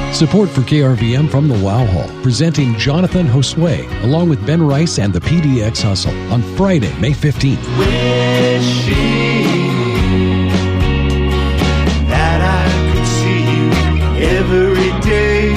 Support for KRVM from the Wow Hall, presenting Jonathan Josue, along with Ben Rice and the PDX Hustle, on Friday, May 15th. Wishing that I could see you every day.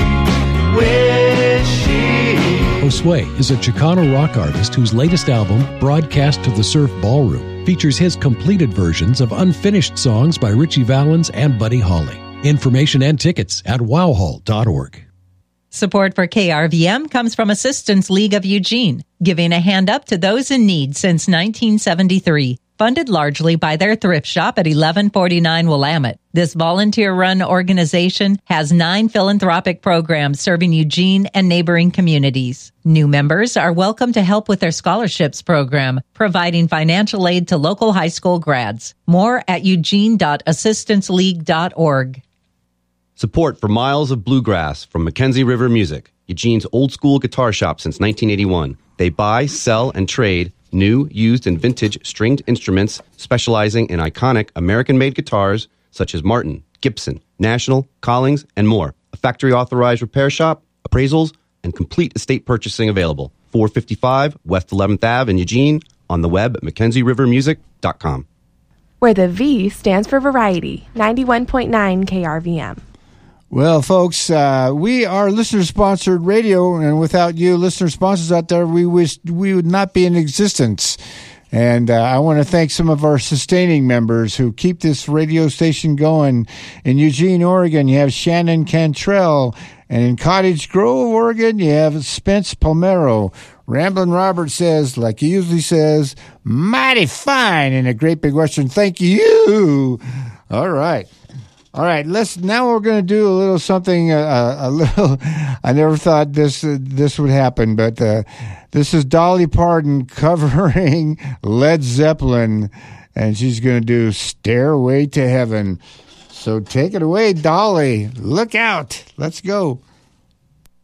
Wishing. Josue is a Chicano rock artist whose latest album, Broadcast to the Surf Ballroom, features his completed versions of unfinished songs by Richie Valens and Buddy Holly. Information and tickets at wowhall.org. Support for KRVM comes from Assistance League of Eugene, giving a hand up to those in need since 1973. Funded largely by their thrift shop at 1149 Willamette. This volunteer-run organization has 9 philanthropic programs serving Eugene and neighboring communities. New members are welcome to help with their scholarships program, providing financial aid to local high school grads. More at eugene.assistanceleague.org. Support for Miles of Bluegrass from Mackenzie River Music, Eugene's old-school guitar shop since 1981. They buy, sell, and trade new, used, and vintage stringed instruments specializing in iconic American-made guitars such as Martin, Gibson, National, Collings, and more. A factory-authorized repair shop, appraisals, and complete estate purchasing available. 455 West 11th Ave in Eugene, on the web at MackenzieRiverMusic.com. Where the V stands for variety, 91.9 KRVM. Well, folks, we are listener-sponsored radio, and without you listener-sponsors out there, we wish we would not be in existence. And I want to thank some of our sustaining members who keep this radio station going. In Eugene, Oregon, you have Shannon Cantrell. And in Cottage Grove, Oregon, you have Spence Palmero. Ramblin' Robert says, like he usually says, mighty fine in a great big Western. Thank you. All right. Now we're going to do a little something, a little, I never thought this would happen, but this is Dolly Parton covering Led Zeppelin, and she's going to do Stairway to Heaven. So take it away, Dolly. Look out. Let's go.